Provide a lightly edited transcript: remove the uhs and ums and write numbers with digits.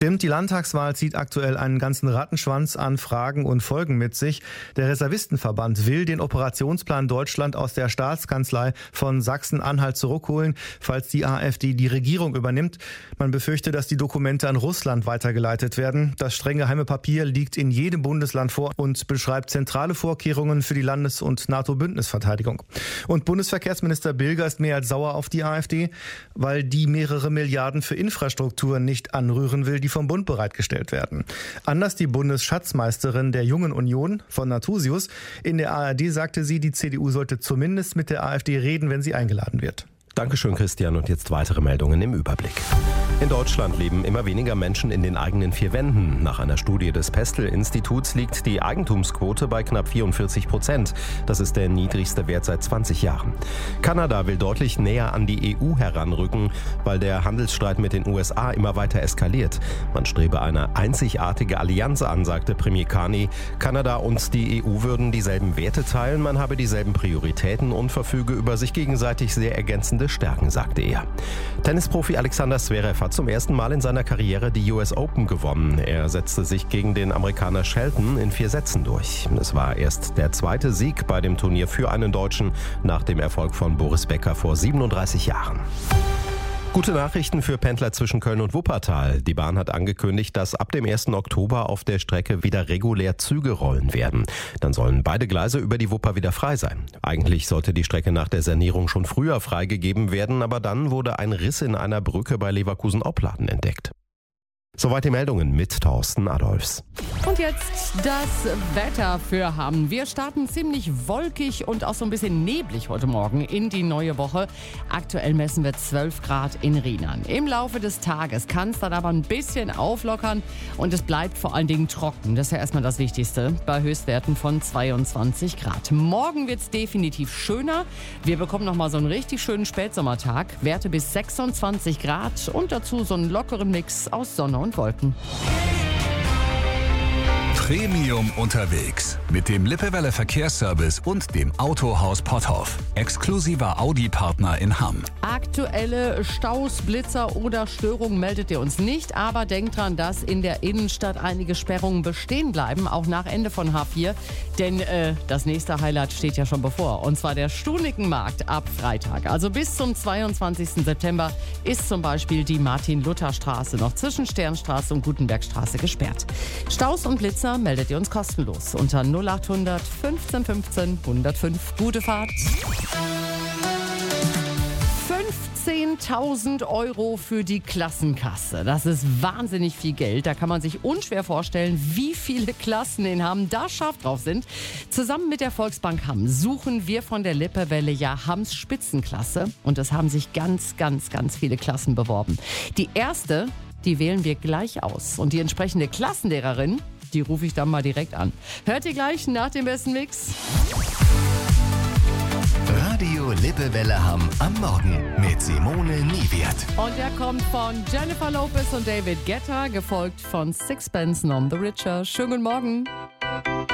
Stimmt, die Landtagswahl zieht aktuell einen ganzen Rattenschwanz an Fragen und Folgen mit sich. Der Reservistenverband will den Operationsplan Deutschland aus der Staatskanzlei von Sachsen-Anhalt zurückholen, falls die AfD die Regierung übernimmt. Man befürchte, dass die Dokumente an Russland weitergeleitet werden. Das streng geheime Papier liegt in jedem Bundesland vor und beschreibt zentrale Vorkehrungen für die Landes- und NATO-Bündnisverteidigung. Und Bundesverkehrsminister Bilger ist mehr als sauer auf die AfD, weil die mehrere Milliarden für Infrastruktur nicht anrühren will, die vom Bund bereitgestellt werden. Anders die Bundesschatzmeisterin der Jungen Union von Nathusius. In der ARD sagte sie, die CDU sollte zumindest mit der AfD reden, wenn sie eingeladen wird. Dankeschön, Christian. Und jetzt weitere Meldungen im Überblick. In Deutschland leben immer weniger Menschen in den eigenen vier Wänden. Nach einer Studie des Pestel-Instituts liegt die Eigentumsquote bei knapp 44%. Das ist der niedrigste Wert seit 20 Jahren. Kanada will deutlich näher an die EU heranrücken, weil der Handelsstreit mit den USA immer weiter eskaliert. Man strebe eine einzigartige Allianz an, sagte Premier Carney. Kanada und die EU würden dieselben Werte teilen, man habe dieselben Prioritäten und verfüge über sich gegenseitig sehr ergänzende Stärken, sagte er. Tennisprofi Alexander Zverev hat zum ersten Mal in seiner Karriere die US Open gewonnen. Er setzte sich gegen den Amerikaner Shelton in 4 Sätzen durch. Es war erst der zweite Sieg bei dem Turnier für einen Deutschen nach dem Erfolg von Boris Becker vor 37 Jahren. Gute Nachrichten für Pendler zwischen Köln und Wuppertal. Die Bahn hat angekündigt, dass ab dem 1. Oktober auf der Strecke wieder regulär Züge rollen werden. Dann sollen beide Gleise über die Wupper wieder frei sein. Eigentlich sollte die Strecke nach der Sanierung schon früher freigegeben werden, aber dann wurde ein Riss in einer Brücke bei Leverkusen-Opladen entdeckt. Soweit die Meldungen mit Thorsten Adolfs. Und jetzt das Wetter für Hamm. Wir starten ziemlich wolkig und auch so ein bisschen neblig heute Morgen in die neue Woche. Aktuell messen wir 12 Grad in Rheinland. Im Laufe des Tages kann es dann aber ein bisschen auflockern und es bleibt vor allen Dingen trocken. Das ist ja erstmal das Wichtigste bei Höchstwerten von 22 Grad. Morgen wird es definitiv schöner. Wir bekommen nochmal so einen richtig schönen Spätsommertag. Werte bis 26 Grad und dazu so einen lockeren Mix aus Sonne und Wolken. Premium unterwegs mit dem Lippewelle Verkehrsservice und dem Autohaus Potthoff. Exklusiver Audi-Partner in Hamm. Aktuelle Staus, Blitzer oder Störungen meldet ihr uns nicht, aber denkt dran, dass in der Innenstadt einige Sperrungen bestehen bleiben, auch nach Ende von H4. Denn das nächste Highlight steht ja schon bevor, und zwar der Stunikenmarkt ab Freitag. Also bis zum 22. September ist zum Beispiel die Martin-Luther-Straße noch zwischen Sternstraße und Gutenbergstraße gesperrt. Staus und Blitzer meldet ihr uns kostenlos unter 0800 15 15 105. Gute Fahrt. 15.000 € für die Klassenkasse. Das ist wahnsinnig viel Geld. Da kann man sich unschwer vorstellen, wie viele Klassen in Hamm da scharf drauf sind. Zusammen mit der Volksbank Hamm suchen wir von der Lippewelle ja Hamms Spitzenklasse. Und es haben sich ganz, ganz, ganz viele Klassen beworben. Die erste, die wählen wir gleich aus. Und die entsprechende Klassenlehrerin, die rufe ich dann mal direkt an. Hört ihr gleich nach dem besten Mix? Radio Lippewelle Hamm am Morgen mit Simone Niewert. Und der kommt von Jennifer Lopez und David Guetta, gefolgt von Sixpence None the Richer. Schönen guten Morgen.